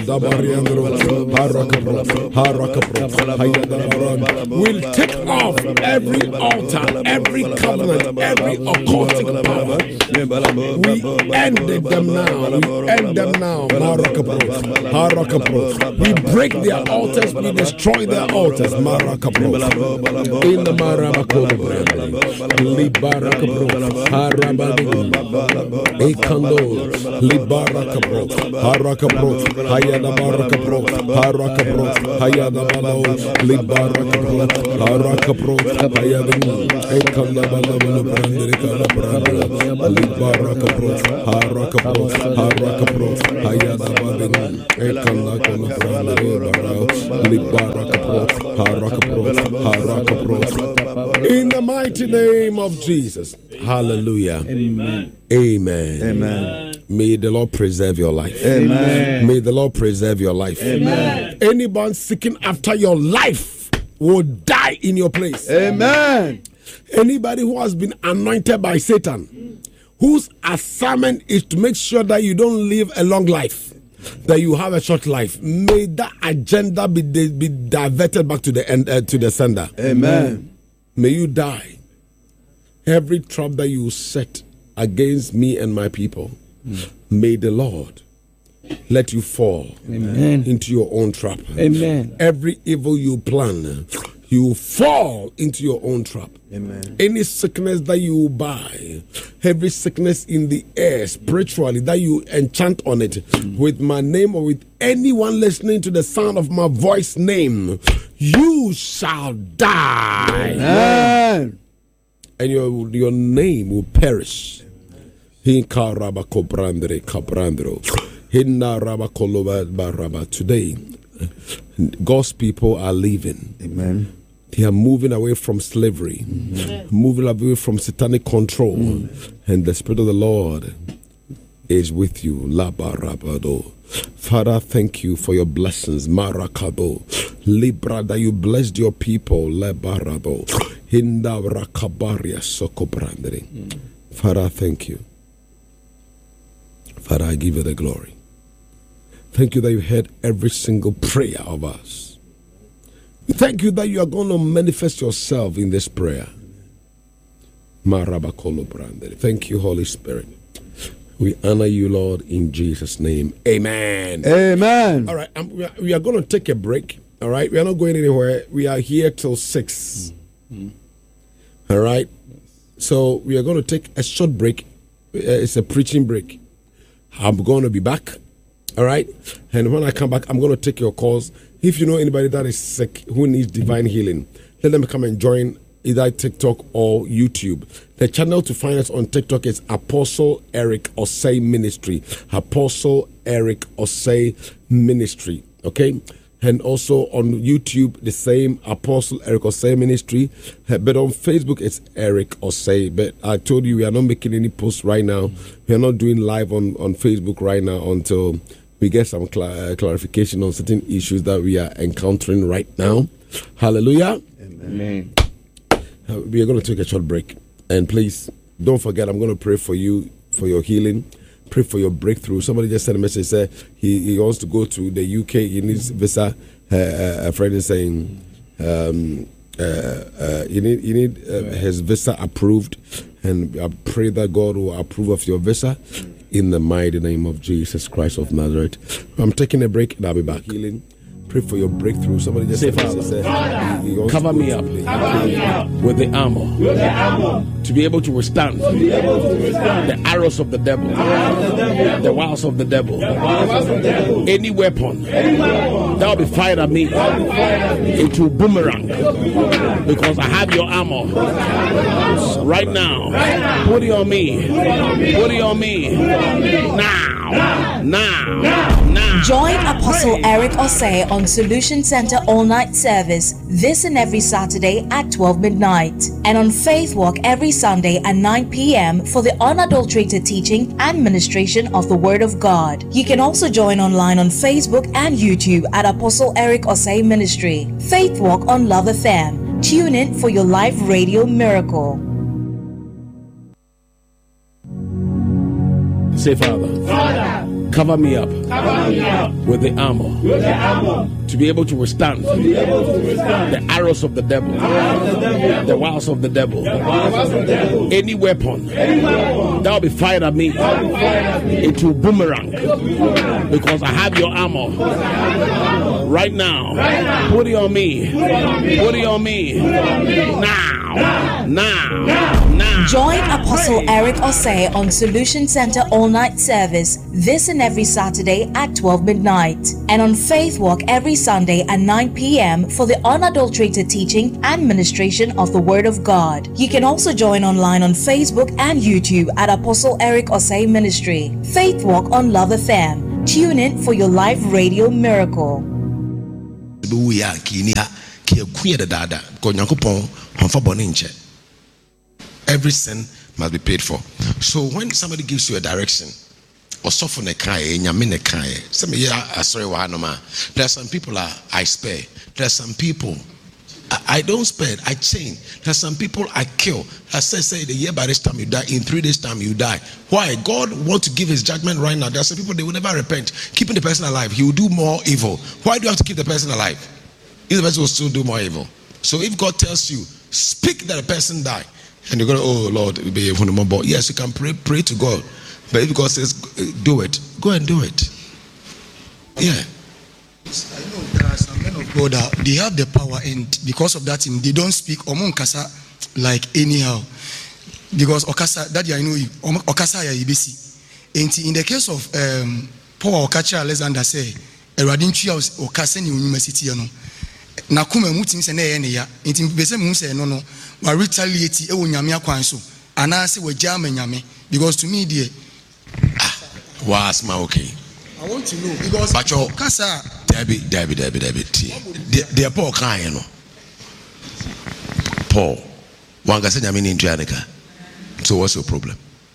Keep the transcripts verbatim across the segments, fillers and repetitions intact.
We'll take off every altar, every covenant, every occultic power. We ended them now. We end them now. We break their altars. We destroy their altars. In the Marakapro, Libarakapro, Harabadi, Ekando, Libarakapro, Harakapro, Hayada Barakapro, Harakapro, Hayada Balo, Libarakapro, Harakapro, Hayada, Ekanda Balabala Brandrika, Libarakapro, Harakapro, Harakapro, Hayada Badin, Ekanda Brandrika, Libarakapro, Harakapro, Harakapro. In the mighty name of Jesus. Hallelujah. Amen. Amen. Amen. May the Lord preserve your life. Amen. May the Lord preserve your life. Amen. Anyone seeking after your life will die in your place. Amen. Anybody who has been anointed by Satan, whose assignment is to make sure that you don't live a long life, that you have a short life, may that agenda be be diverted back to the end, uh, to the sender. Amen. May you die. Every trap that you set against me and my people, mm. may the Lord let you fall Amen. into your own trap. Amen. Every evil you plan, you fall into your own trap. Amen. Any sickness that you buy, every sickness in the air spiritually that you enchant on it, mm. with my name or with anyone listening to the sound of my voice name, you shall die. Amen. And your your name will perish. Today, God's people are leaving. Amen. They are moving away from slavery, mm-hmm. moving away from satanic control, mm. and the Spirit of the Lord is with you. Father, thank you for your blessings. Marakado, Libra, that you blessed your people. Lebarado, Hinda Rakabaria Sokobrandri. Father, thank you. Father, I give you the glory. Thank you that you heard every single prayer of us. Thank you that you are going to manifest yourself in this prayer. Marabakolo Brandri. Thank you, Holy Spirit. We honor you, Lord, in Jesus' name. Amen. Amen. All right, um, we, are, we are going to take a break. All right, we are not going anywhere. We are here till six. Mm-hmm. All right, so we are going to take a short break. Uh, it's a preaching break. I'm going to be back. All right, and when I come back, I'm going to take your calls. If you know anybody that is sick who needs divine healing, let them come and join either TikTok or YouTube. The channel to find us on TikTok is Apostle Eric Osei Ministry. Apostle Eric Osei Ministry. Okay? And also on YouTube, the same Apostle Eric Osei Ministry. But on Facebook, it's Eric Osei. But I told you we are not making any posts right now. We are not doing live on, on Facebook right now until we get some cl- uh, clarification on certain issues that we are encountering right now. Hallelujah. Amen. We are going to take a short break. And please, don't forget, I'm going to pray for you, for your healing. Pray for your breakthrough. Somebody just sent a message, said he, he wants to go to the U K. He needs visa. Uh, uh, a friend is saying um, uh, uh, you need, you need uh, his visa approved. And I pray that God will approve of your visa in the mighty name of Jesus Christ of Nazareth. I'm taking a break and I'll be back. Healing. Pray for your breakthrough. Somebody just say, Father, said, he, he cover me up, cover me up with the armor, with the armor to be able to withstand, to be able to withstand the arrows of the devil, the, devil, the wiles of the devil, the wiles of the devil. Any weapon, Any weapon that will be fired at me, it will boomerang, because I have your armor right now. Put it on me, put it on me now, now, now. Join Apostle Eric Osei on Solution Center All Night Service this and every Saturday at twelve midnight, and on Faith Walk every Sunday at nine p.m. for the unadulterated teaching and ministration of the Word of God. You can also join online on Facebook and YouTube at Apostle Eric Osei Ministry. Faith Walk on Love F M. Tune in for your live radio miracle. Say, Father, Father, Cover me up, Cover me up with the armor, with the armor to be able to withstand, to be able to withstand the arrows of the devil, arrows of the devil, the wiles of the devil. the powers of the devil. Any weapon Any weapon that will be fired at me, that will fire at me, it will boomerang, it will boomerang. because I have your armor. Because I have your armor. Right now, Right now. put it on me. Put it on me. Put it on me. Put it on me. Now. Now. Now. Now. Now. Join Apostle Eric Osei on Solution Center all-night service this and every Saturday at twelve midnight, and on Faith Walk every Sunday at nine p.m. for the unadulterated teaching and ministration of the Word of God. You can also join online on Facebook and YouTube at Apostle Eric Osei Ministry. Faith Walk on Love F M. Tune in for your live radio miracle. Every sin must be paid for. So when somebody gives you a direction, or soften a cry, nyamine cry, some yeah, sorry, there are some people I, I spare. There are some people I, I don't spare, I chain. There are some people I kill. I say, say the year by this time you die, in three days time you die. Why? God wants to give his judgment right now. There are some people, they will never repent. Keeping the person alive, he will do more evil. Why do you have to keep the person alive? If the person will still do more evil. So if God tells you, speak that the person die, and you're going to, oh Lord, yes, you can pray, pray to God. But if God says, do it, go and do it. Yeah. I know there are some men of God that they have the power, and because of that, they don't speak Omon Kasa like anyhow. Because Okasa, that I know you, Okasa ya ibisi. And in the case of um, Paul Okacha Alexander say, Eradin Chia Okasa ni university no. Na kuma mutim se na ye ne ya. Nti bese mu se no no, wa retaliate e wo nyame akwan so. Ana se wa jama nyame, because to me dear ah, was my okay. I want to know because Bacho Kasa Debbie, Debbie, Debbie, Debbie. They are Paul crying. Paul, one guy said, "I'm in Indianica." So what's your problem?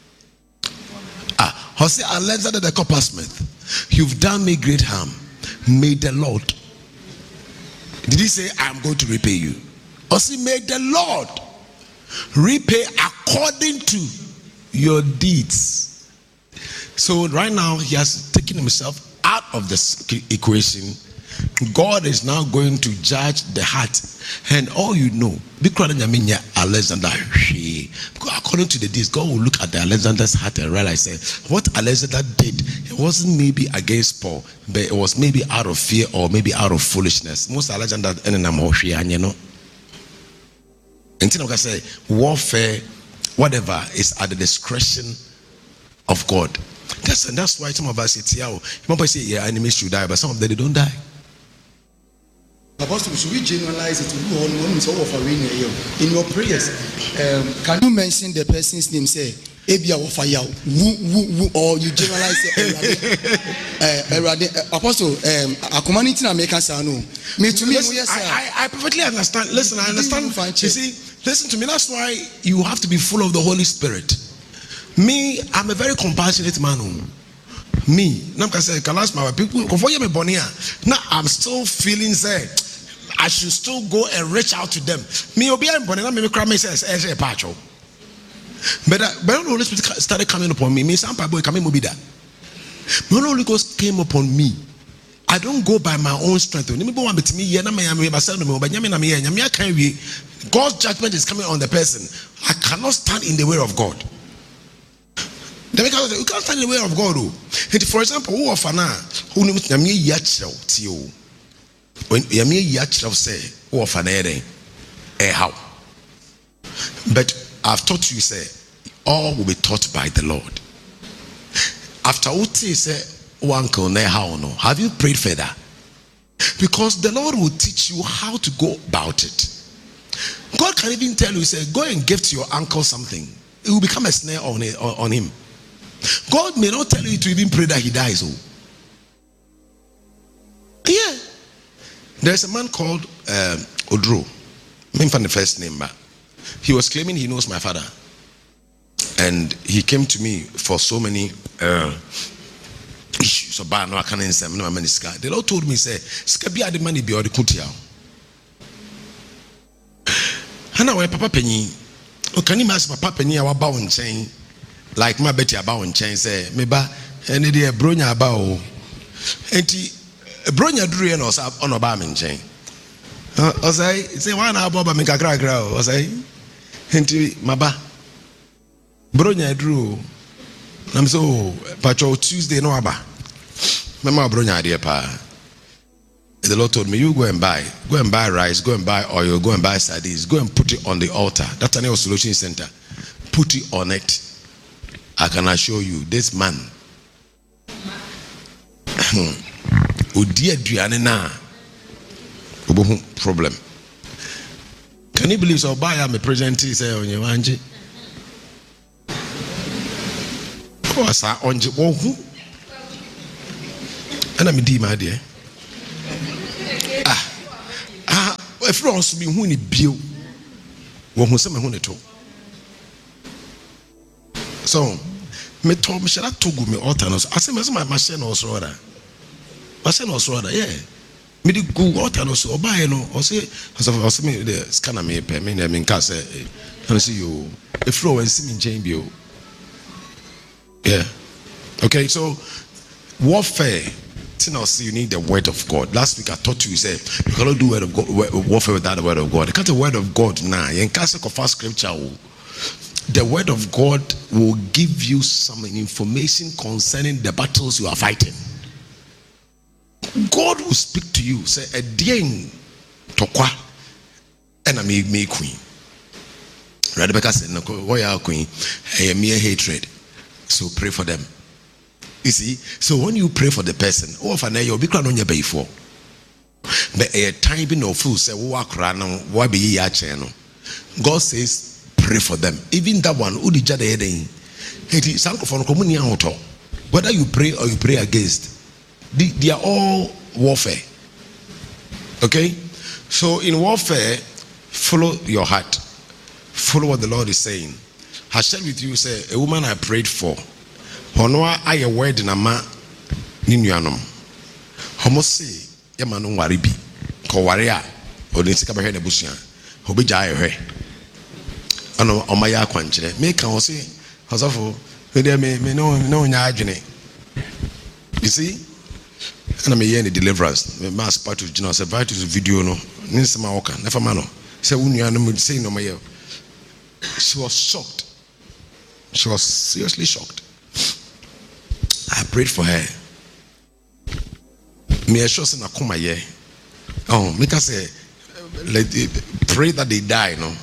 Ah, Jose Alexander the coppersmith, you've done me great harm. May the Lord. Did he say, "I'm going to repay you"? Or say, "May the Lord repay according to your deeds"? So right now he has taken himself out of this equation. God is now going to judge the heart, and all you know, Alexander, according to the deeds, God will look at the Alexander's heart and realize that what Alexander did, it wasn't maybe against Paul, but it was maybe out of fear or maybe out of foolishness. Most Alexander and you know, until I say warfare, whatever is at the discretion of God. That's and that's why some of us say, "Oh, people say yeah, enemies should die," but some of them they don't die. Apostle, should we generalize it to who on so of a in your prayers? Um, can you mention the person's name? Say Ebia of Fire, or you generalize it? uh, Apostle, um, a community in America, no. Me to me, yes, I, I, I perfectly understand. Listen, I understand. You see, listen to me. That's why you have to be full of the Holy Spirit. Me, I'm a very compassionate man. Me, now I say, can ask my people before you me born here. Now I'm still feeling say I should still go and reach out to them. Me, obi am born. Now me cry me says, "Eh, pacho." But but the Holy Spirit started coming upon me. Me, some people coming mo be that. The Holy Ghost came upon me. I don't go by my own strength. God's judgment is coming on the person. I cannot stand in the way of God. You can't stand in the way of God. For example, who of an who knows Yami Yachel Tio? When Yami Yachel say, who of an erring, eh, how? But I've taught you, say, all will be taught by the Lord. After Uti say, uncle, ne how no? Have you prayed further? Because the Lord will teach you how to go about it. God can even tell you, say, go and give to your uncle something. It will become a snare on, it, on him. God may not tell you to even pray that he dies. Oh, yeah. There's a man called um, Odro. I'm from the first name, but he was claiming he knows my father, and he came to me for so many uh, issues. So, but no, I can't answer. No, I'm in the The Lord told me, say, "Skabi adi money be odi kutia." And now, Papa Penny, can you ask Papa Penny our bow and chain? Like my betty about and chain say, Meba, ɛne deɛ bronya aba o enti bronya duru yɛ na ɔsa ɔna ɔba me nkyɛn ɔsɛ sɛ wana abɔ ba me kakrakra o ɔsɛ enti maba bronya duru o nam sɛ o patro Tuesday no aba mema bronya adeɛ paa. The Lord told me, you go and buy, go and buy rice, go and buy oil, go and buy sardines, go and put it on the altar. That's an Neo Solution Center. Put it on it. I can assure you, this man, problem. Can you believe so? Buy am a present say on your anji. Oh, sa onji wohu. And I'm di my dear. If you want to be who ni bio, one who say me who ni to. So, me told me shall I to go me alternos. I say me say my machine also order. Machine also order, yeah. Me di go alternos or buy no or say I say me the scanner me pay me na me nka say I see you. If you want see me change bio. Yeah. Okay, so warfare. You need the word of God. Last week I taught you, you said you cannot do word of God, warfare without the word of God. Because the word of God now, in case of first scripture, the word of God will give you some information concerning the battles you are fighting. God will speak to you. Say, a ding tokwa, and I make me queen. Rebecca said, "No, why are queen? I am mere hatred. So pray for them." You see, so when you pray for the person, oh, if I know you'll be crying on your bay for. But a time being no fool say, walk around, why be ye channel? God says, pray for them. Even that one, who did you day? It is from communion auto. Whether you pray or you pray against, they, they are all warfare. Okay? So in warfare, follow your heart, follow what the Lord is saying. I shared with you, say, a woman I prayed for. Honoa aye word na ma ni nuanom homo se ye ma no ware bi ko ware a odin sika behwe na busua obegya ayehwe ano omaya akwankyere me ka ho se hosofo me de me me no no nya adwene. You see, and I'm here in the deliverance me mass part of general say to video no ni sema woka na fama no say unuanom say no maye. She was shocked. She was seriously shocked. I prayed for her. Me a sure na kuma ye. Oh, make us say, let pray that they die, no.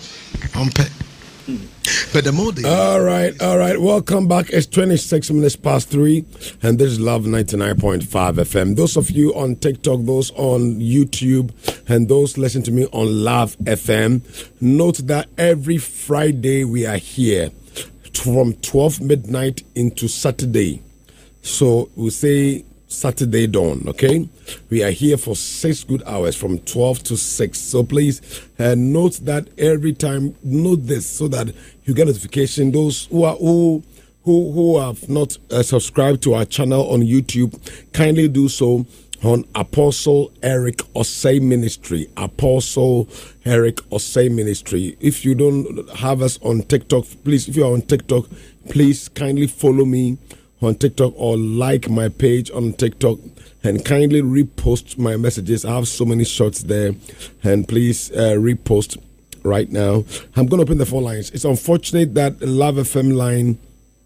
But the more they all right, all right. Welcome back. It's twenty-six minutes past three, and this is Love ninety-nine point five F M. Those of you on TikTok, those on YouTube, and those listening to me on Love F M, note that every Friday we are here from twelve midnight into Saturday. So we say Saturday dawn, okay? We are here for six good hours from twelve to six. So please uh, note that every time, note this so that you get notification. Those who are who who, who have not uh, subscribed to our channel on YouTube, kindly do so on Apostle Eric Osei Ministry. Apostle Eric Osei Ministry. If you don't have us on TikTok, please, if you are on TikTok, please kindly follow me on TikTok or like my page on TikTok and kindly repost my messages. I have so many shots there, and please uh, repost right now. I'm going to open the phone lines. It's unfortunate that the Love F M line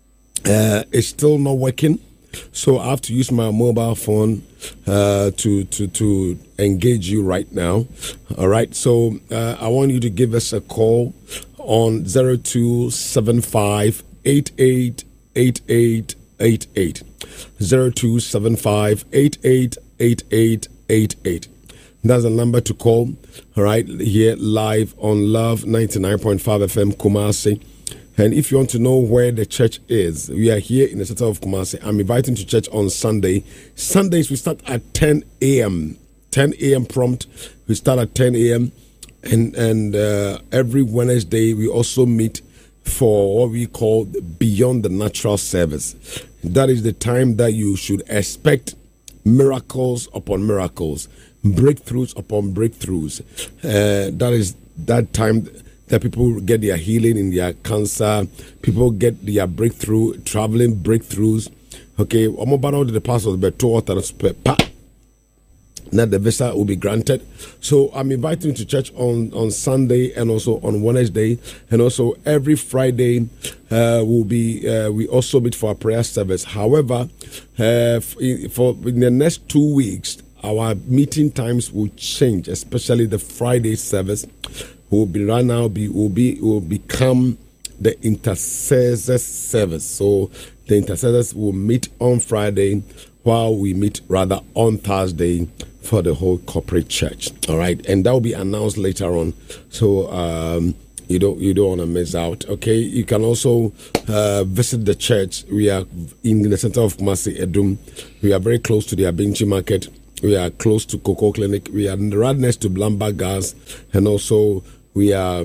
uh, is still not working, so I have to use my mobile phone uh, to to to engage you right now. All right, so uh, I want you to give us a call on zero two seven five eight eight eight eight eight eight zero two seven five eight eight eight eight eight eight. That's the number to call. All right, here live on Love ninety-nine point five F M Kumasi. And if you want to know where the church is, we are here in the center of Kumasi. I'm inviting to church on Sunday. Sundays we start at ten a.m. ten a.m. prompt. We start at ten a.m. and and uh, every Wednesday we also meet for what we call Beyond the Natural service. That is the time that you should expect miracles upon miracles, breakthroughs upon breakthroughs. Uh, that is that time that people get their healing in their cancer, people get their breakthrough, traveling breakthroughs. Okay, omo ba no the passport be two water pa. Now the visa will be granted. So I'm inviting you to church on, on Sunday and also on Wednesday, and also every Friday uh, will be uh, we also meet for a prayer service. However, uh, for in the next two weeks, our meeting times will change, especially the Friday service will be right now be will be will become the intercessors service. So the intercessors will meet on Friday, while we meet rather on Thursday for the whole corporate church. All right, and that will be announced later on. So um, you don't you don't want to miss out. Okay, you can also uh, visit the church. We are in the center of Kumasi Edum. We are very close to the Abinchi Market. We are close to Cocoa Clinic. We are right next to Blamba Gas, and also we are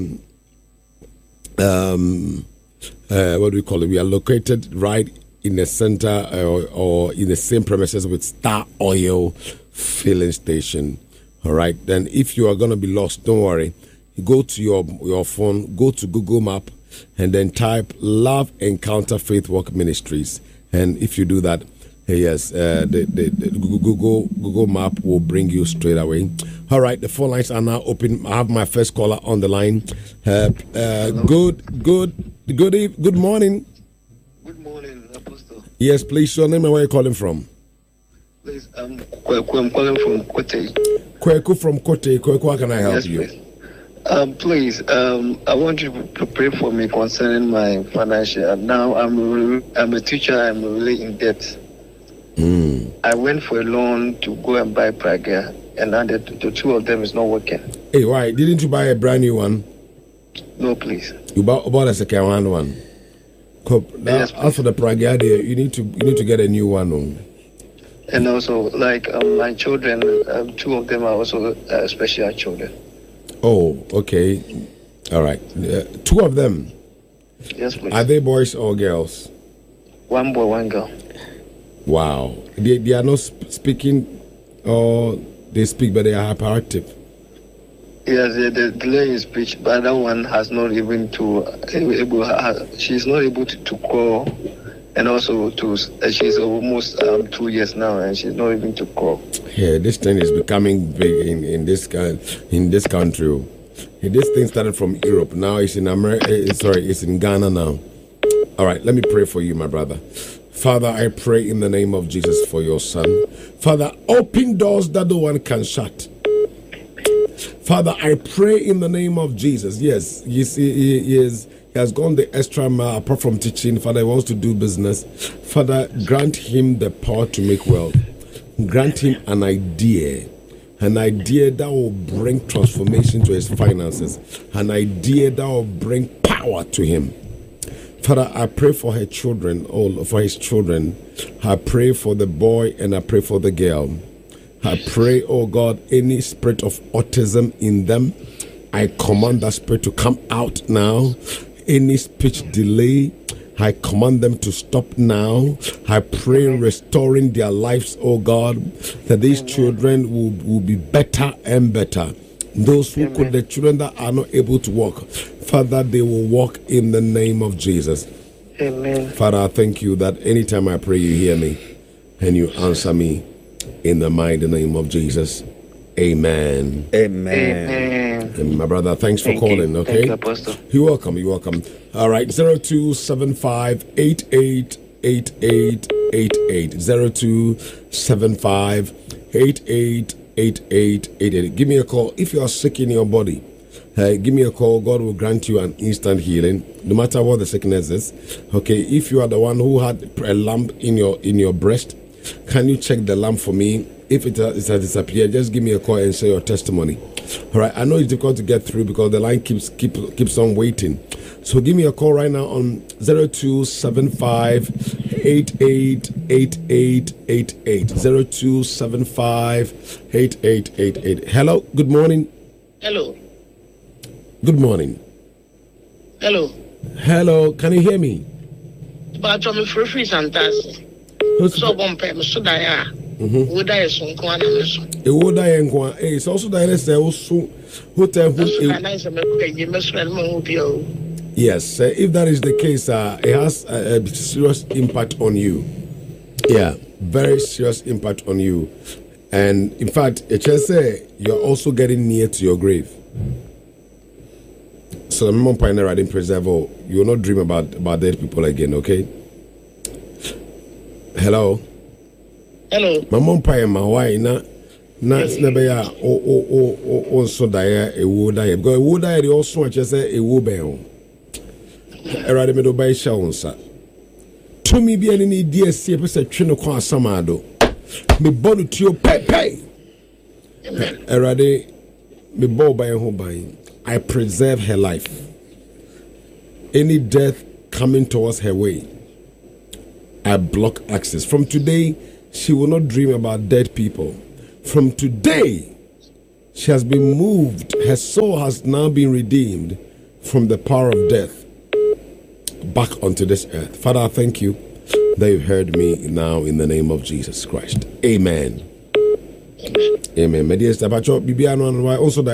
um, uh, what do we call it? We are located right in the center or, or in the same premises with Star Oil filling station. All right, then if you are going to be lost, don't worry. Go to your your phone, go to Google Map, and then type Love Encounter Faith Walk Ministries. And if you do that, yes, uh, the, the, the Google Google Map will bring you straight away. All right, the phone lines are now open. I have my first caller on the line. Uh, uh, good, good, good, eve- good morning. Good morning, Apostle. Yes, please. Your name and where you calling from? Please, um, Kweku, I'm calling from Kote. Kweku from Kote. Kweku, how can I help yes, you? Please. Um, please, um, I want you to pray for me concerning my financial. Now, I'm re- I'm a teacher. I'm really in debt. Mm. I went for a loan to go and buy Praga, and now the, the two of them is not working. Hey, why didn't you buy a brand new one? No, please. You bought, bought a second hand one. Now, Yes, as for the Praga, you need to you need to get a new one. Oh. And also, like um, my children, um, two of them are also uh, special children. Oh, okay. All right. Uh, two of them. Yes, please. Are they boys or girls? One boy, one girl. Wow. They, they are not sp- speaking, or they speak, but they are hyperactive. Yes, the, the delay in speech, but that one has not even to able. Uh, she's not able to, to call, and also to. Uh, she's almost um, two years now, and she's not even to call. Yeah, this thing is becoming big in in this kind in this country. This thing started from Europe. Now it's in America. Sorry, it's in Ghana now. All right, let me pray for you, my brother. Father, I pray in the name of Jesus for your son. Father, open doors that no one can shut. Father, I pray in the name of Jesus. Yes, you see, he, he, is, he has gone the extra mile apart from teaching. Father, he wants to do business. Father, grant him the power to make wealth. Grant him an idea. An idea that will bring transformation to his finances. An idea that will bring power to him. Father, I pray for her children, all for his children. I pray for the boy and I pray for the girl. I pray, oh God, any spirit of autism in them, I command that spirit to come out now. Any speech delay, I command them to stop now. I pray restoring their lives, oh God, that these children will, will be better and better. Those who could, the children that are not able to walk, Father, they will walk in the name of Jesus. Amen. Father, I thank you that anytime I pray, you hear me and you answer me in the mighty name of Jesus. Amen. Amen. Amen. And my brother, thanks for Thank calling, you. okay? Thank you, Apostle. You're welcome, you're welcome. All right, zero two seven five eight eight eight eight eight eight. zero two seven five eight eight eight eight eight eight. Give me a call. If you are sick in your body, uh, give me a call. God will grant you an instant healing, no matter what the sickness is. Okay, if you are the one who had a lump in your in your breast, can you check the lump for me? If it has, it has disappeared, just give me a call and share your testimony. All right, I know it's difficult to get through because the line keeps keep, keeps on waiting. So give me a call right now on zero two seven five eight eight eight eight eight eight. zero two seven five eight eight eight eight. Hello, good morning. Hello. Good morning. Hello. Hello, can you hear me? But I'm free free Santasi. Who's So one pay so that would I soon go on so. it would I and it's also direct sales hotel. Yes, uh, if that is the case, uh, it has a, a serious impact on you. Yeah, very serious impact on you. And in fact, it just say you're also getting near to your grave. So the moment pioneer I didn't preserve, you will not dream about, about dead people again, okay? Hello? Hello. My mom pioneer, my wife, na na never ya o o o o o so die a wood die because a wood die also just say a wood bell. Erade me do buy show sir. To me be any D S C person twino kwa samado. Me bonu to your pay pay. Erade me bo buy ho buy. I preserve her life. Any death coming towards her way, I block access. From today, she will not dream about dead people. From today, she has been moved. Her soul has now been redeemed from the power of death back onto this earth. Father, I thank you that you've heard me now in the name of Jesus Christ. Amen. Amen. Amen. Also,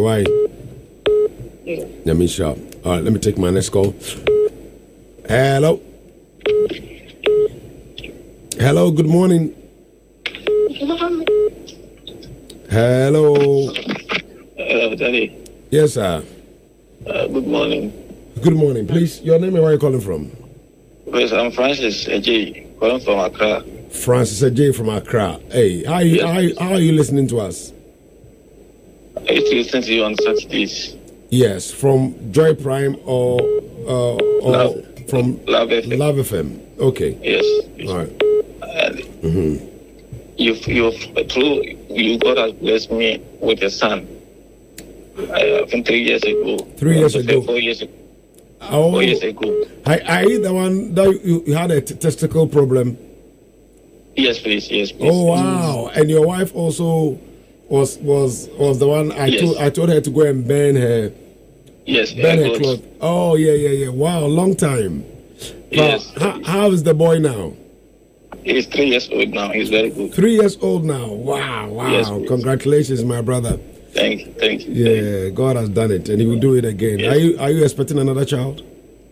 let me shout. All right, let me take my next call. Hello. Hello, good morning. Hello. Hello, Daddy. Yes, sir. Uh, good morning. Good morning. Please, your name and where are you calling from? Yes, I'm Francis J. calling from Accra. Francis J. from Accra. Hey, how are you, Yes. how, are you, how are you listening to us? I used to listen to you on Saturdays. Yes, from Joy Prime or uh, or Love. from Love F M. Love F M. Okay. Yes. All right. And Mm-hmm. you've, you've, through you, God has blessed me with a son. I, I think three years ago. Three years Uh, ago. Four years ago. Oh, Four years ago. I, I the one that you, you had a t- testicle problem. Yes, please. Yes, please. Oh wow! And your wife also was was was the one I Yes. told I told her to go and burn her Yes. burn uh, her God. clothes. Oh yeah yeah yeah! Wow, long time. But Yes. how, how is the boy now? He's three years old now. He's very good. Three years old now. Wow wow! Yes, please. Congratulations, my brother. Thank you. Thank you. Yeah, God has done it, and He will do it again. Yes. Are you are you expecting another child?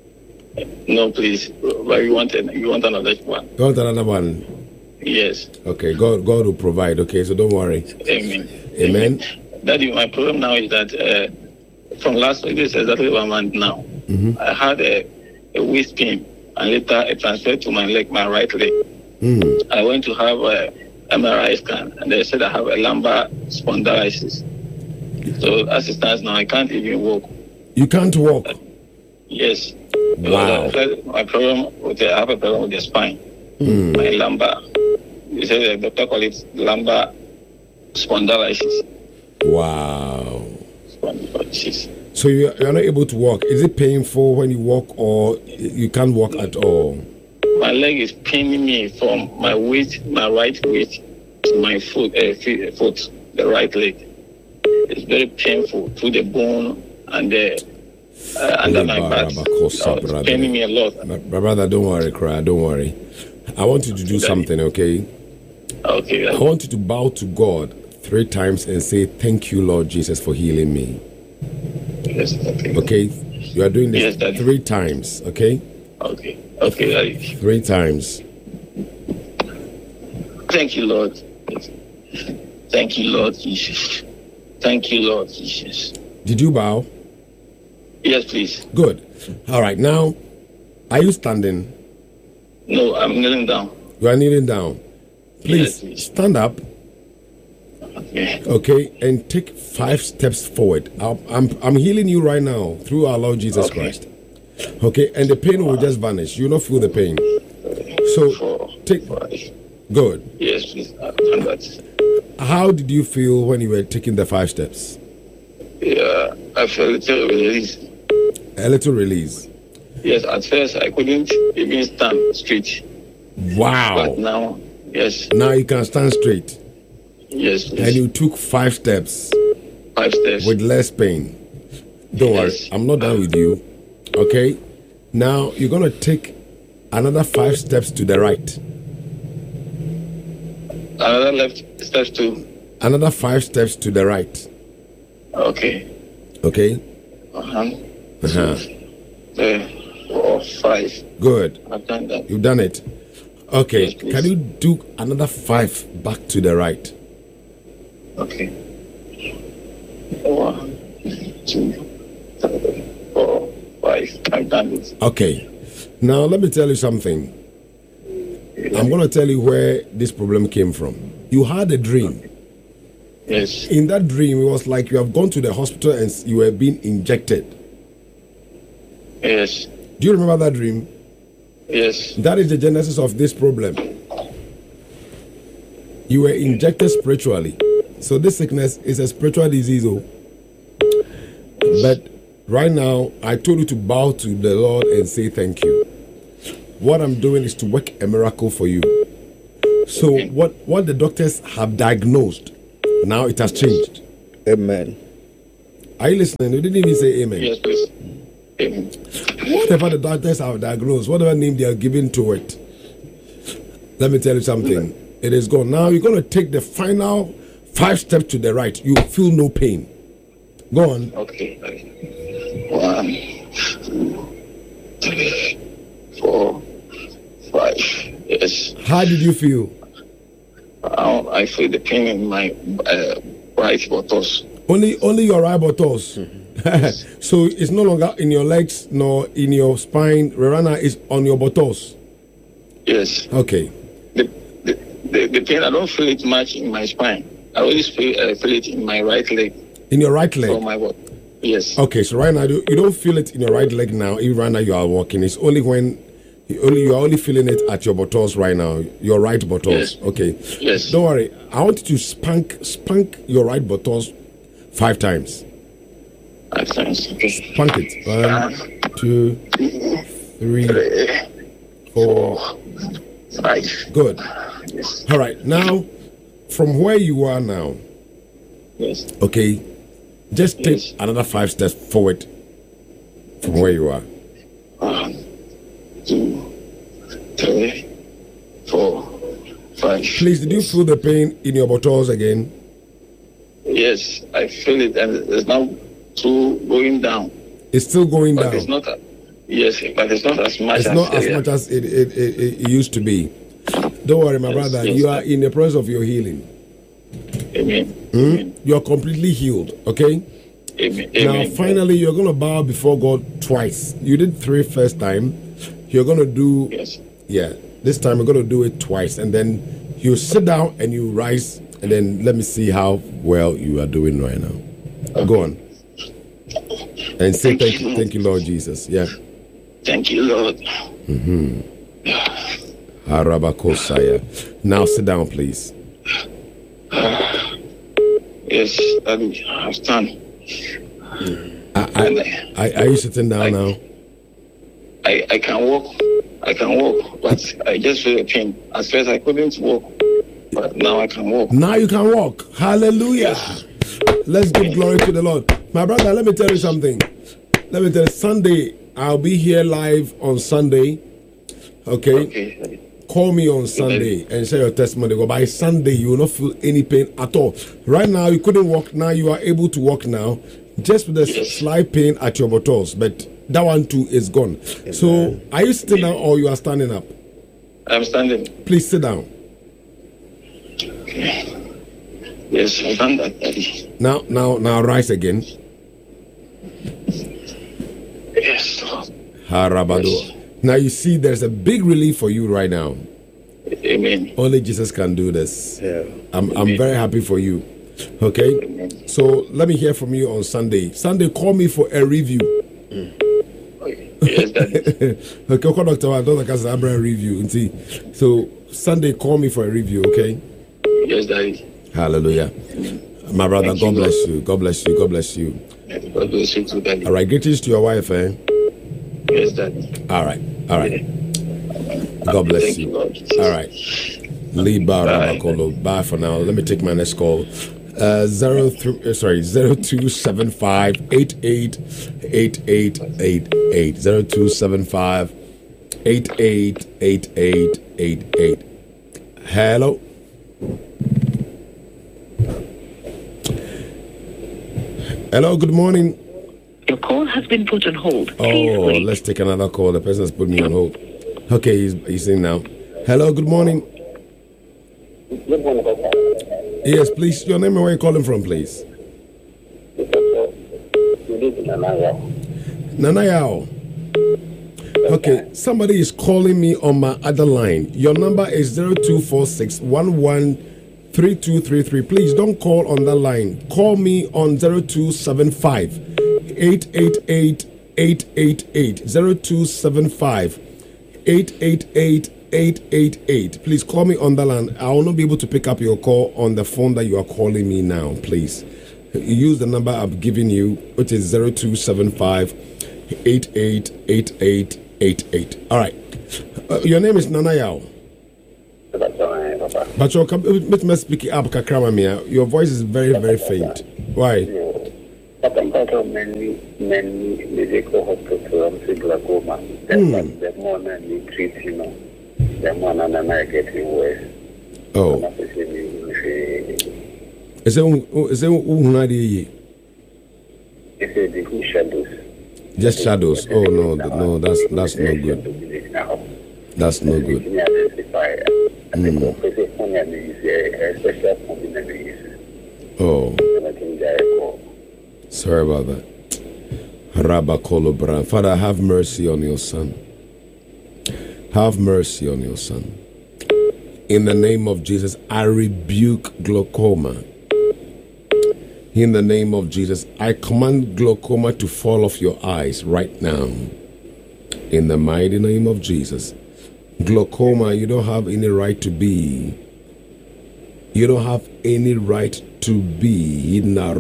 No, please. But you want, an, you want another one? You want another one? Yes. Okay, God God will provide. Okay, so don't worry. Amen. Amen. Daddy, my problem now is that uh, from last week, this is exactly one month now. Mm-hmm. I had a, a waist pain, and later it transferred to my leg, my right leg. Mm. I went to have a M R I scan, and they said I have a lumbar spondylosis. So as it stands now, I can't even walk. You can't walk. Yes. Wow. Because, uh, my problem with the, I have a problem with the spine, Mm. my lumbar. You say the doctor call it lumbar spondylosis. Wow. Spondylosis. So you you're not able to walk. Is it painful when you walk, or you can't walk at all? My leg is paining me from my waist, my right waist, to my foot, uh, feet, foot, the right leg. It's very painful to the bone and the uh, under my back. Kosa, It's brother. paining me a lot. My my brother, don't worry, cry. Don't worry. I want you to do something, okay? Okay. I want you to bow to God three times and say, "Thank you, Lord Jesus, for healing me." Yes, okay. Okay? You are doing this Yes, Daddy. three times, okay? Okay. Okay. Daddy. Three times. Thank you, Lord. Thank you, Lord Jesus. Thank you, Lord Jesus. Did you bow? Yes, please. Good. All right. Now, are you standing? No, I'm kneeling down. You are kneeling down. Please Yes, please. stand up. Okay. Okay, and take five steps forward. I'm, I'm, I'm healing you right now through our Lord Jesus Okay. Christ. Okay, and the pain will just vanish. You'll not feel the pain. So, Four, take. five. Good. Yes, please. I've done that. How did you feel when you were taking the five steps? Yeah, I felt a little release. A little release. Yes, at first I couldn't even stand straight. Wow. But now, yes, Now you can stand straight. yes, And please. you took five steps Five steps. with less pain. Don't worry, Yes. I'm not done with you. Okay? Now you're going to take another five steps to the right. Another left steps too. Another five steps to the right. Okay. Okay? Uh-huh. Uh-huh. Three, four, five. Good. I've done that. You've done it. Okay, Yes, please. can you do another five back to the right? Okay. One, two, three, four, five. I've done it. Okay. Now let me tell you something. I'm going to tell you where this problem came from. You had a dream. Yes. In that dream, it was like you have gone to the hospital and you were being injected. Yes. Do you remember that dream? Yes. That is the genesis of this problem. You were injected spiritually. So this sickness is a spiritual disease. Oh. But right now, I told you to bow to the Lord and say thank you. What I'm doing is to work a miracle for you. So what, what the doctors have diagnosed, now it has changed. Amen. Are you listening? You didn't even say amen. Yes, please. Amen. Whatever the doctors have diagnosed, whatever name they are giving to it, let me tell you something. It is gone. Now you're going to take the final five steps to the right. You feel no pain. Go on. Okay. One, two, three, four, five. Yes. How did you feel? Um, I feel the pain in my uh, right buttocks. Only, only your right buttocks. So it's no longer in your legs nor in your spine. Rerana is on your buttocks. Yes. Okay. The, the, the, the pain, I don't feel it much in my spine. I always feel, uh, feel it in my right leg. In your right leg? For my butt. Yes. Okay, so right now you you don't feel it in your right leg now. Even right now you are walking. It's only when you only you are only feeling it at your buttocks right now. Your right buttocks. Yes. Okay. Yes. Don't worry. I want you to spank spank your right buttocks five times. Five times. Okay. Spank it. One, two, three, four, five. Good. Yes. All right. Now, from where you are now. Yes. Okay. Just take Yes. another five steps forward from where you are. One, two, three, four, five. Please, did you feel the pain in your buttocks again? Yes, I feel it, and it's now two going down. It's still going But down. it's not. A, yes, but it's not as much It's as. not as uh, much as it, it, it, it used to be. Don't worry, my Yes, brother. yes, You sir. are in the process of your healing. Amen. Hmm? Amen. You are completely healed. Okay. Amen. Now, Amen. finally, you're going to bow before God twice. You did three first time. You're going to do. Yes. Yeah. This time you're going to do it twice, and then you sit down and you rise, and then let me see how well you are doing right now. Go on. And say Thank thank you. you, thank you, Lord Jesus. Yeah. Thank you, Lord. Mm-hmm. Harabakosaya. Now sit down, please. Yes, Daddy, I've done. I, I, I, are you sitting down I- now? I, I can walk. I can walk, but I just feel a pain. At first, I couldn't walk, but now I can walk. Now you can walk. Hallelujah. Let's give glory to the Lord. My brother, let me tell you something. Let me tell you, Sunday, I'll be here live on Sunday. Okay? Okay. Call me on Sunday and share your testimony. But by Sunday, you will not feel any pain at all. Right now, you couldn't walk. Now you are able to walk now. Just with a Yes. slight pain at your buttocks. But that one too is gone. So, are you sitting down or you are standing up? I'm standing. Please sit down. Okay. Yes, I've done that, Daddy. Now, now, now rise again. Yes, Lord. Harabado. Yes. Now you see there's a big relief for you right now. Amen. Only Jesus can do this. Yeah. I'm I'm very happy for you. Okay? Amen. So let me hear from you on Sunday. Sunday, call me for a review. Yes, Daddy. Okay, call Doctor Wa, Doctor Casabra review. See? So Sunday, call me for a review, okay? Yes, Daddy. Hallelujah. My brother, Thank God you, bless Lord. you. God bless you. God bless you. God bless you too, Daddy. All right, greetings to your wife, eh? Yes, Daddy. All right. All right. God bless Thank you. you, Lord. All right. Liba Bye. Rabakolo. Bye for now. Let me take my next call. Uh, zero three. Uh, sorry, zero two seven five eight eight eight eight eight eight zero two seven five eight eight eight eight eight eight. Hello. Hello. Good morning. Your call has been put on hold. Please Oh, wait. let's take another call. The person has put me on hold. Okay, he's, he's in now. Hello, good morning. Good morning, Doctor. Yes, please. Your name and where you calling from, please? Nanayao. Okay, somebody is calling me on my other line. Your number is zero two four six one one three two three three. Please don't call on that line. Call me on zero two seven five eight eight eight eight eight eight. zero two seven five eight eight eight eight eight eight. Please call me on the line. I will not be able to pick up your call on the phone that you are calling me now, please. Use the number I've given you, which is zero two seven five eight eight eight eight eight eight. All right. Uh, your name is Nanayao. But you're let me speak up, Kakramamia. Your voice is very, very faint. Why? Many medical hospitals in glaucoma. The more they treat, you know, the more they're getting worse. Oh. Is it is it Unadi? Is it the shadows? Just shadows. Oh no, no, that's that's no good. That's no good. Mm. Oh. Sorry about that. Rabba Father, have mercy on your son. Have mercy on your son. In the name of Jesus, I rebuke glaucoma. In the name of Jesus, I command glaucoma to fall off your eyes right now. In the mighty name of Jesus. Glaucoma, you don't have any right to be. You don't have any right to be.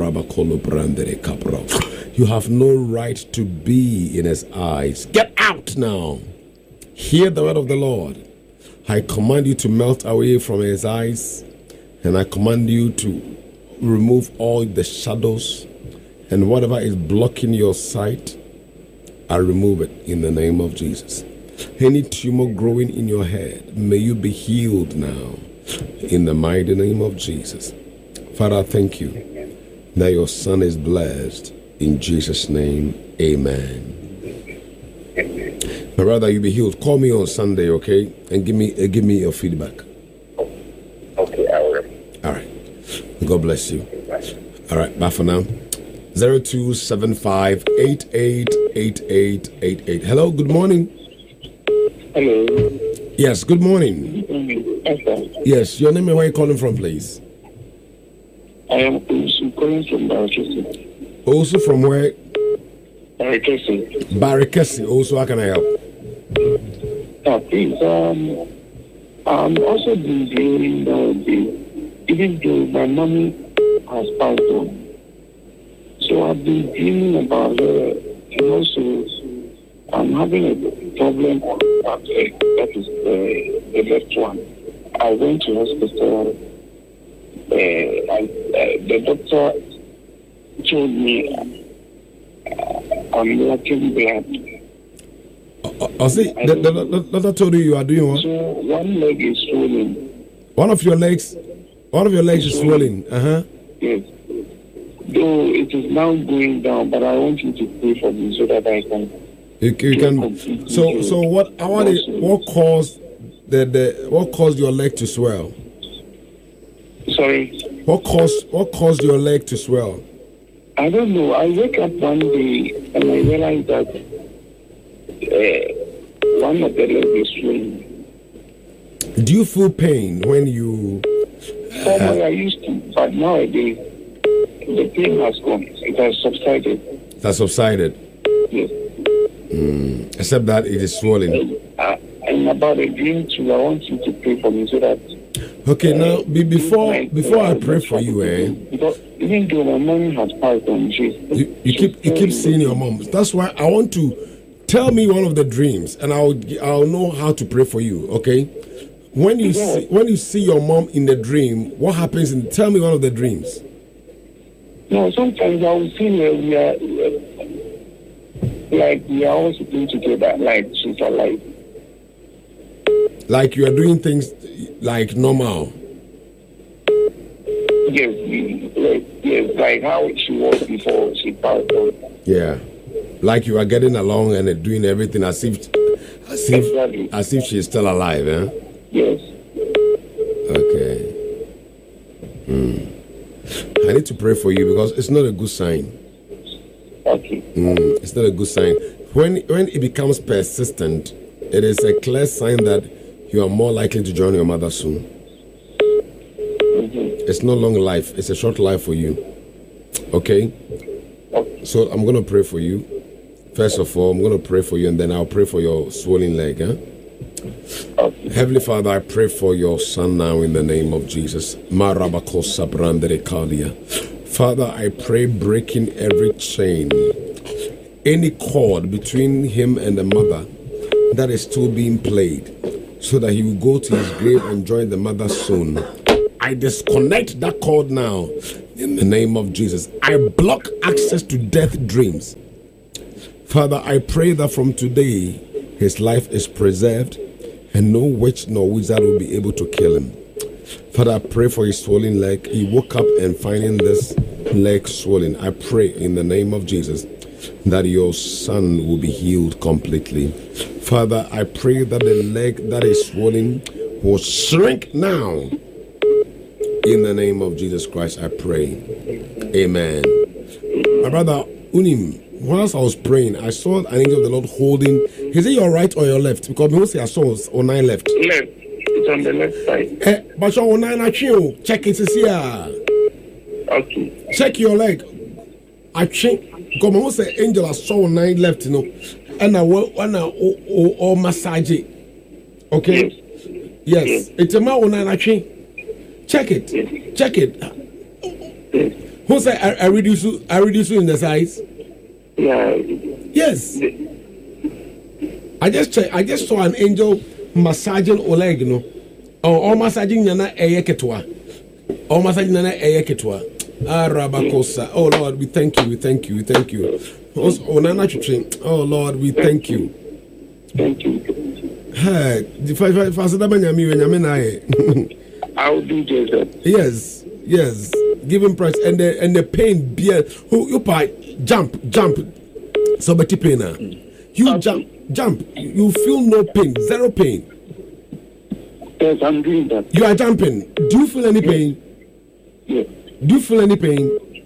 You have no right to be in his eyes. Get out now. Hear the word of the Lord. I command you to melt away from his eyes, and I command you to remove all the shadows and whatever is blocking your sight. I remove it in the name of Jesus. Any tumor growing in your head, may you be healed now in the mighty name of Jesus. Father, I thank you that your son is blessed. In Jesus' name, amen. My brother, you be healed. Call me on Sunday, okay? And give me uh, give me your feedback. Okay, I will. All right. God bless you. All right, bye for now. zero two seven five eight eight eight eight eight eight. Hello, good morning. Hello. Yes, good morning. Good morning. Yes, yes, your name and where you calling from, please? I am also calling from Barakesi. Also from where? Barakesi. Barakesi. Also, how can I help? Uh, please, um, I'm also been dealing with the, even though my money has passed on. So I've been dealing about uh, and also I'm having a problem on that leg. That is the, the left one. I went to hospital. Uh, and, uh, the doctor told me uh, I'm lacking blood. I see. The, the, the doctor told you you are doing what? So one leg is swollen. One of your legs, one of your legs is swollen. Uh huh. Yes. Though it is now going down, but I want you to pray for me so that I can. You, you can. So so what? What, is, what caused the, the what caused your leg to swell? Sorry. What caused what caused your leg to swell? I don't know. I wake up one day and I realize that uh, one of the legs is swollen. Do you feel pain when you? Formerly I used to, but nowadays the pain has gone. It has subsided. It has subsided. Yes. Mm. Except that it is swollen. And, uh, and about a dream too, I want you to pray for me so that. Okay, uh, now be, before like, before uh, I pray for you, eh? Because even though my mom has passed on, she's you, you keep you keep seeing your mom. That's why I want to tell me one of the dreams, and I'll I'll know how to pray for you. Okay. When you yeah. see when you see your mom in the dream, what happens? In tell me one of the dreams. No, sometimes I will see her. We are uh, like we are all sitting together, like she's alive. Like you are doing things like normal. Yes, like, yes, like how she was before she passed on. Yeah, like you are getting along and doing everything as if, as if, exactly. as if she is still alive, eh? Yes. Okay. Hmm. I need to pray for you because it's not a good sign. Okay. Mm, it's not a good sign. When when it becomes persistent, it is a clear sign that you are more likely to join your mother soon. Mm-hmm. It's no long life. It's a short life for you. Okay? Okay. So I'm going to pray for you. First of all, I'm going to pray for you and then I'll pray for your swollen leg. Huh? Okay. Heavenly Father, I pray for your son now in the name of Jesus. Father, I pray breaking every chain, any cord between him and the mother that is still being played, so that he will go to his grave and join the mother soon. I disconnect that cord now in the name of Jesus. I block access to death dreams. Father, I pray that from today his life is preserved and no witch nor wizard will be able to kill him. Father, I pray for his swollen leg. He woke up and finding this leg swollen. I pray in the name of Jesus that your son will be healed completely. Father, I pray that the leg that is swollen will shrink now. In the name of Jesus Christ, I pray. Amen. My brother Unim, whilst I was praying, I saw an angel of the Lord holding. Is it your right or your left? Because mostly I saw on nine left. Left. It's on the left side. Eh, but your nine actually check it here. Okay. Check your leg. I check. Because most the angel I saw on nine left, you know, and I will and I or massage it. Okay. Yes. yes. It's a man on nine actually. Check it. Yes. Check it. Yes. Who say I, I reduce I reduce you in the size? Yeah. Yes. Yes. I just check. I just saw an angel massaging Oleg, you know, or, or massaging Nana Eyeketwa, or massaging Nana Eyeketwa. Ah, Rabakosa. Oh Lord, we thank you, we thank you, we thank you. Oh Nana Chuchin. Oh Lord, we thank you. Thank you. Hey, if I if I said that when I'll do Jesus. Yes, yes. Give him praise and the and the pain beer. Who you buy? Jump, jump. So but pain. You okay. jump, jump. You feel no pain, zero pain. Yes, I'm doing that. You are jumping. Do you feel any pain? Yes. Do you feel any pain?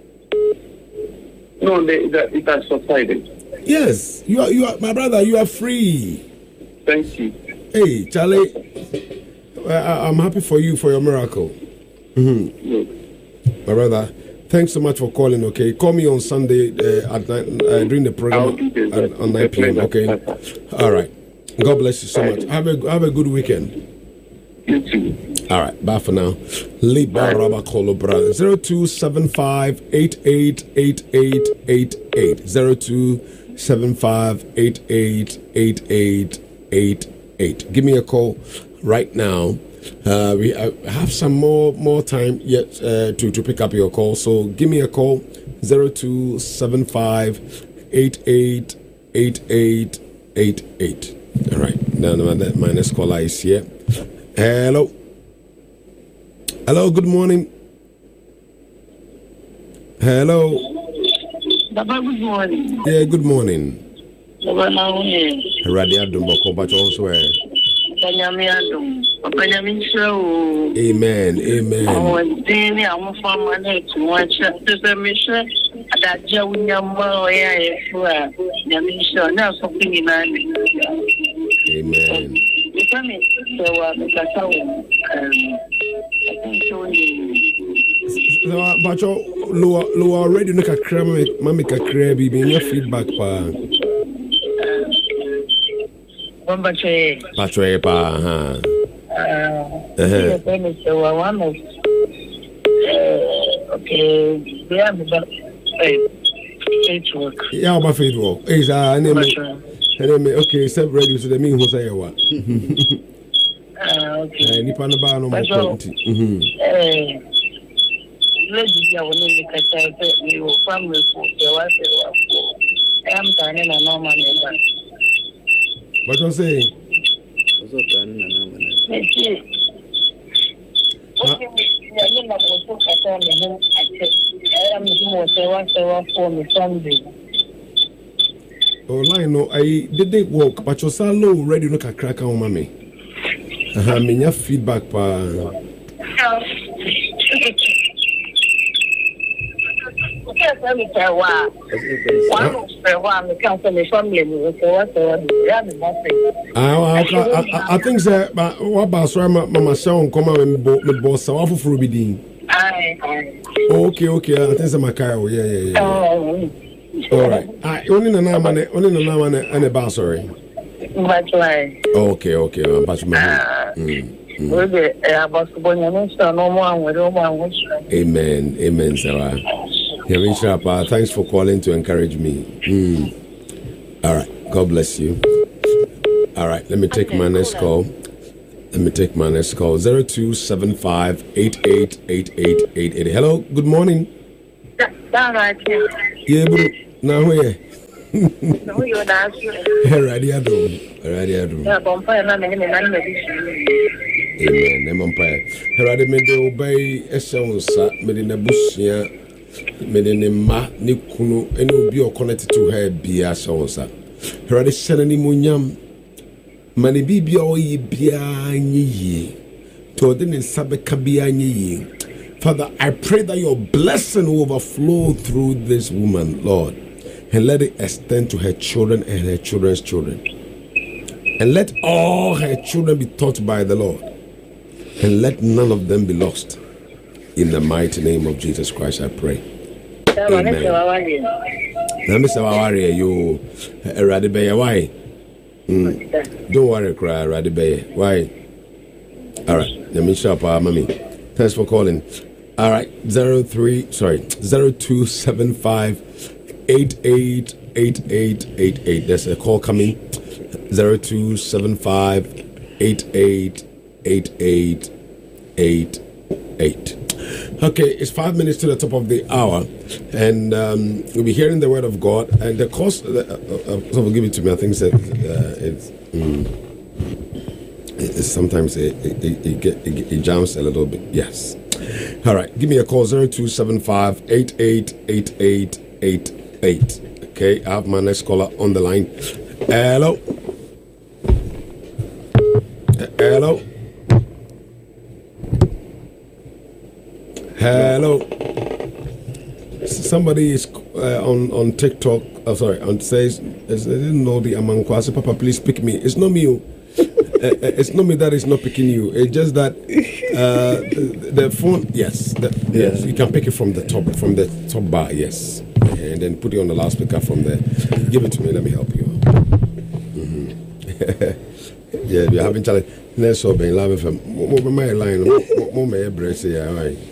No, the, the, it has subsided. Yes, you are. You are, my brother. You are free. Thank you. Hey, Charlie. I, I'm happy for you for your miracle. Mm-hmm. Yes. My brother. Thanks so much for calling. Okay, call me on Sunday uh, at nine, uh, during the program at, on nine p.m. Okay, all right. God bless you so much. Have a have a good weekend. You too. All right, bye for now. Lead by Rabba Kolo brother zero two seven five eight eight eight eight eight eight zero two seven five eight eight eight eight eight eight. Give me a call right now. Uh, we uh, have some more more time yet uh, to to pick up your call. So give me a call zero two seven five eight eight eight eight eight eight. All right. Now my next caller is here. Hello. Hello. Good morning. Hello. Baba, good morning. Yeah. Good morning. Baba, now here. Radio Dumboko, but also. Amen. Amen. I was doing it. I'm from my neck to watch the mission. That Joe Yambo, yeah, sure. The mission, now something in my name. Amen. You tell me, so, because I think so. But you lower, lower already. Look at Crabby, Mamika Crabby, being your feedback, pa. Bambache. Patroy, pa, huh? Uh, one of okay, we have about faith work. Yeah, about faith work. Is a name. Okay, set ready to the mean who say what? Okay. Nipa na ba no mo twenty. Mhm. Eh. Lady ya woni ni kata se ni o family for the wa se wa for. Am tane na mama me ba. What you say? Also tane na mama me. Okay. Okay, ya ni na mo to kata me no ate. I am mo se wa se wa for me family. Oh, line no, I did they work, but you're so low ready to crack on mommy. Aha, minya feedback pa. I, I, I think that what about sorry, Mama Shawn come out and me boss so awful for be okay, okay. I think some Makaya. Yeah, yeah, yeah. Oh. All right. I only na na man, only na na man and a boss sorry. But why? Okay, okay. But my. Amen, amen, Sarah. Kevin Sharpa, thanks for calling to encourage me. Mm. All right, God bless you. All right, let me take okay, my next call. Let me take my next call. Zero two seven five eight eight eight eight eight eight. Hello, good morning. Yeah, bro. Now where? No, you're not. Radio, radio. Amen. Empire. Herade me de obey esonsa me de nabusia me de ne ma ne kunu ene obi o connected to her bia sonsa. Herade shenani munyam mani bibia o yi bia nyi to de ne sabeka bia nyi. Father, I pray that your blessing will overflow through this woman, Lord, and let it extend to her children and her children's children. And let all her children be taught by the Lord. And let none of them be lost. In the mighty name of Jesus Christ, I pray. Amen. Now, Mister Wawari, you Radibaya, why? Mm. Don't worry, cry, Radibaya. Why? All right. Let me shop, uh, mommy. Thanks for calling. All right. Zero three, sorry, zero two seven five eight eight eight eight eight eight. There's a call coming. Zero two seven five eight eight. Eight eight eight eight. Okay, it's five minutes to the top of the hour, and um, we'll be hearing the word of God. And the course, uh, uh, so give it to me. I think that uh, it's, mm, it's sometimes it it, it, it, it it jumps a little bit. Yes. All right, give me a call zero two seven five eight eight eight eight eight eight. Okay, I have my next caller on the line. Hello. Hello. Hello. Somebody is uh, on on TikTok. Oh, sorry, on says I didn't know the Amankwa. I said, Papa, please pick me. It's not me. Uh, it's not me that is not picking you. It's just that uh, the, the phone. Yes, the, yes, you can pick it from the top, from the top bar. Yes, and then put it on the loudspeaker from there. Give it to me. Let me help you. Mm-hmm. Yeah, we're having challenge. Let's go. Ben, love it. More my line. More my brace. Yeah, all right.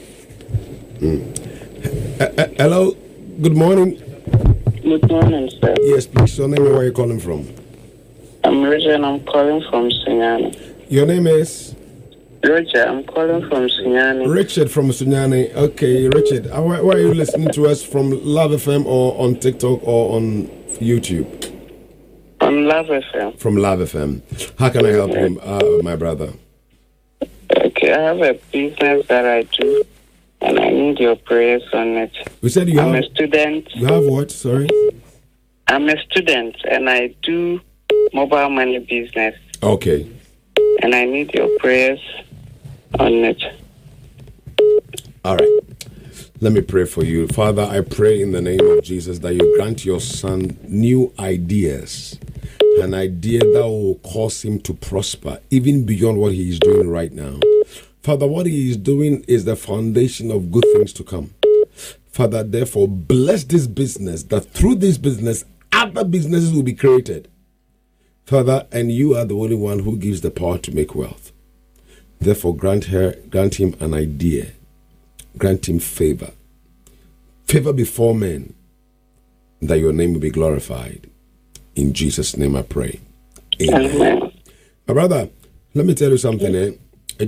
Mm. Uh, uh, hello, good morning. Good morning, sir. Yes, please. Your name and where are you calling from? I'm Richard. I'm calling from Sunyani. Your name is? Richard. I'm calling from Sunyani. Richard from Sunyani. Okay, Richard. Uh, why, why are you listening to us from Love F M or on TikTok or on YouTube? On Love F M. From Love F M. How can I help okay. you, uh, my brother? Okay, I have a business that I do. And I need your prayers on it. You said you I'm have... a student. You have what? Sorry? I'm a student and I do mobile money business. Okay. And I need your prayers on it. All right. Let me pray for you. Father, I pray in the name of Jesus that you grant your son new ideas. An idea that will cause him to prosper, even beyond what he is doing right now. Father, what he is doing is the foundation of good things to come. Father, therefore, bless this business, that through this business, other businesses will be created. Father, and you are the only one who gives the power to make wealth. Therefore, grant her, grant him an idea. Grant him favor. Favor before men, that your name will be glorified. In Jesus' name I pray. Amen. My brother, let me tell you something, eh? It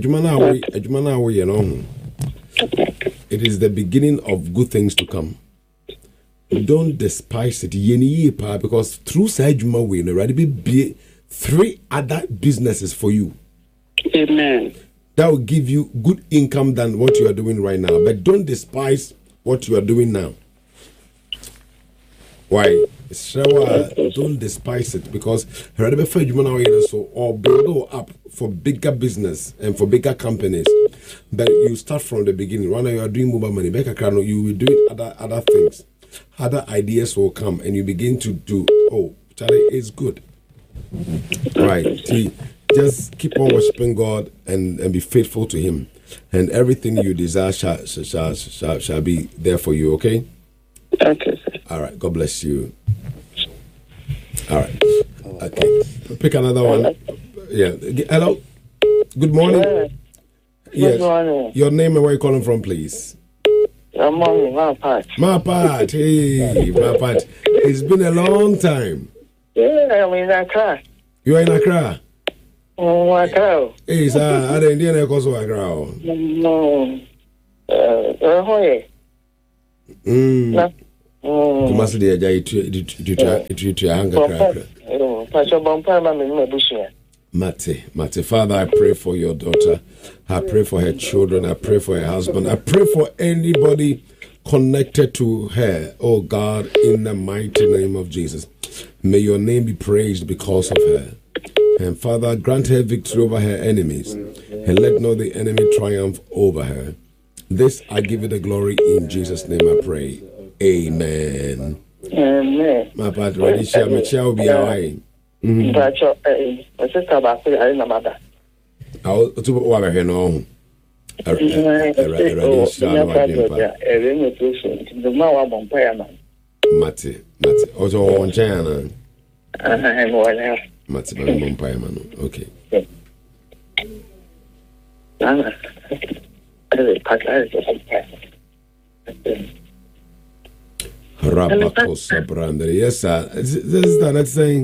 is the beginning of good things to come. Don't despise it. Because through Sajuma we already be three other businesses for you. Amen. That will give you good income than what you are doing right now. But don't despise what you are doing now. Why? Shower, don't despise it because wherever you now so or build up for bigger business and for bigger companies. But you start from the beginning. When you are doing mobile money, back a you will do it other other things. Other ideas will come and you begin to do. Oh, Charlie is good. Right. See, just keep on worshiping God and, and be faithful to Him. And everything you desire shall, shall, shall, shall be there for you, okay? Okay, sir. All right. God bless you. All right. Okay. Pick another one. Yeah. Hello. Good morning. Yeah. Yes. Good morning. Your name and where you calling from, please? Good morning, Mapat. Mapat. Hey, Mapat. It's been a long time. Yeah, I'm in Accra. You are in Accra? Oh, Accra. Hey, sir. I didn't know because of Accra. No. Uh, uh, Hmm. Kumasi de aja itu itu itu itu hanga krakra. Pastor Bompa ma me me bushia. Mate, Mate, Father, I pray for your daughter. I pray for her children. I pray for her husband. I pray for anybody connected to her. Oh God, in the mighty name of Jesus. May your name be praised because of her. And Father, grant her victory over her enemies. And let not the enemy triumph over her. This I give you the glory in Jesus' name I pray. Amen. Amen. My part ready shall me shall be away. But your sister back I na mother. I'll to over here no. Ready shall my jumpa. The mawa bompa man. Mate, Mate. Also on China. I'm one. Mate, bompa man. Okay. Nana. Rabakosa Brandere. Yes, sir. This is that not saying.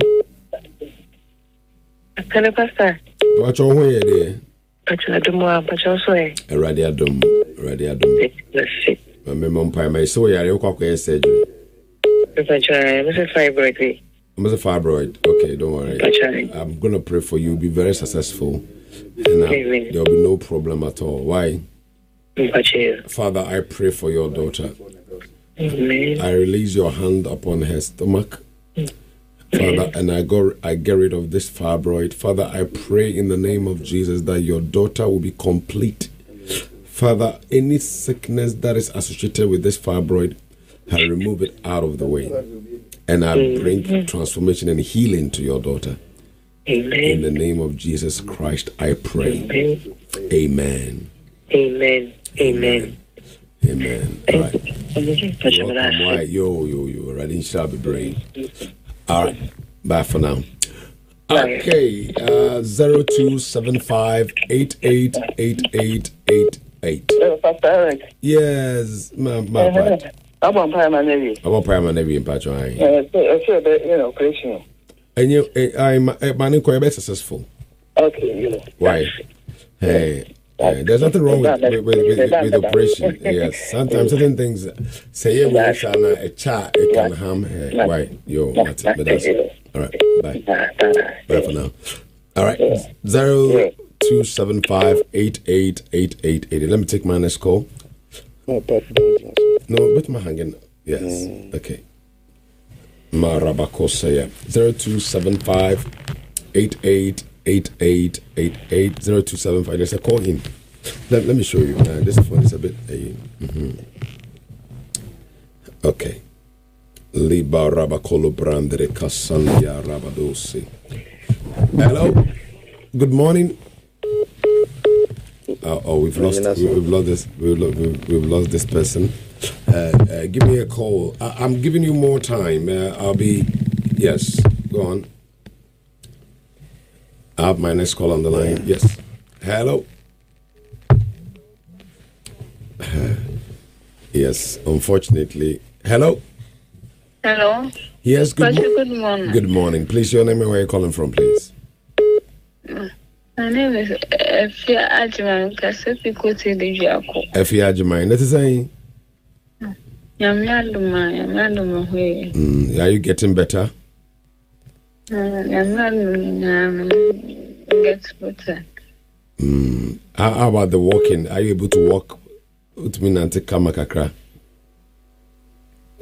Can I pastor? Watch on where there. But I don't want, but also a radiadum, radiadum. Let's see. My mom, my so yeah, you walk away surgery. If I try, I'm a fibroid. I'm a fibroid. Okay, don't worry. I'm gonna pray for you. Be very successful, and uh, there'll be no problem at all. Why? Father, I pray for your daughter. Amen. I release your hand upon her stomach. Father, and I go I get rid of this fibroid. Father, I pray in the name of Jesus that your daughter will be complete. Father, any sickness that is associated with this fibroid, I remove it out of the way. And I bring transformation and healing to your daughter. Amen. In the name of Jesus Christ, I pray. Amen. Amen. Amen. Amen. All right. Welcome. Why? Yo, yo, yo. Ready? Shall be brave. All right. Bye for now. Okay. Uh, zero two seven five eight eight eight eight eight eight. Yes, my my part. I'm on Prime Navy. I'm on Prime Navy in Patron. I feel that you know operation. And you, I'm man, quite successful. Okay, you know. Why? Hey. Uh, there's nothing wrong with with, with, with, with operation. Yes, sometimes certain things say a cha it can harm her. Right, yo, that's it. But that's it. All right, bye. Bye for now. All right, zero two seven five eight eight eight eight eight. Let me take my next call. No, but my hanging. Yes, okay. Marabakosa, yeah. Zero two seven five eight eight. Eight eight eight eight zero two seven five. There's a call in. Let, let me show you. Uh, this phone is a bit. Uh, mm-hmm. Okay. Liba Rabakolo Brandere Kasandia Rabadosi. Hello. Good morning. Uh, oh, we've lost. We, we've lost this. We've, we've, we've lost this person. Uh, uh, give me a call. I, I'm giving you more time. Uh, I'll be. Yes. Go on. I have my next call on the line. Yes. Hello. Yes, unfortunately. Hello. Hello. Yes, good, mo- good morning. Good morning. Please, your name and where you're calling from, please. My name is Efia Ajiman Kasepi Koti Dijiako. Efia Ajiman. That is saying. Yamyaduma, Yamyaduma Hui. Are you getting better? I'm not um, get better. Mm. How, how about the walking? Are you able to walk with me and take Kamakakra?